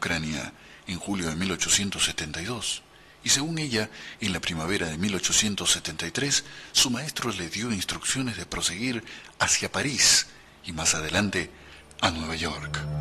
Ucrania en julio de 1872, y según ella, en la primavera de 1873, su maestro le dio instrucciones de proseguir hacia París y más adelante a Nueva York.